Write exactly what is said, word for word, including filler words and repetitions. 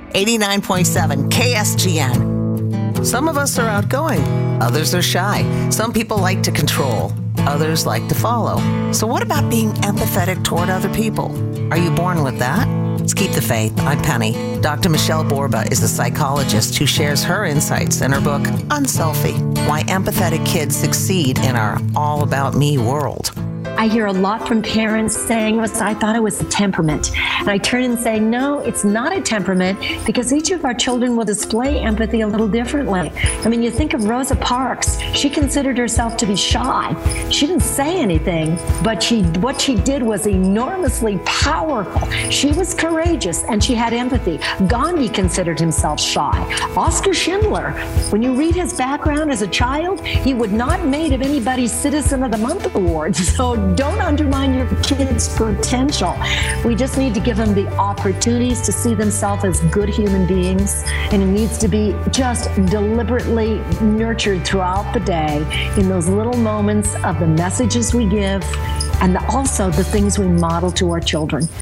eighty-nine point seven K S G N. Some of us are outgoing, others are shy. Some people like to control, others like to follow. So what about being empathetic toward other people? Are you born with that? Let's keep the faith. I'm Penny. Doctor Michelle Borba is a psychologist who shares her insights in her book, Unselfie, Why Empathetic Kids Succeed in Our All About Me World. I hear a lot from parents saying, well, I thought it was a temperament. And I turn and say, no, it's not a temperament, because each of our children will display empathy a little differently. I mean, you think of Rosa Parks. She considered herself to be shy. She didn't say anything, but she what she did was enormously powerful. She was courageous, and she had empathy. Gandhi considered himself shy. Oskar Schindler, when you read his background as a child, he would not made of anybody's Citizen of the Month award. So don't undermine your kids' potential. We just need to give them the opportunities to see themselves as good human beings, and it needs to be just deliberately nurtured throughout the day in those little moments of the messages we give and also the things we model to our children.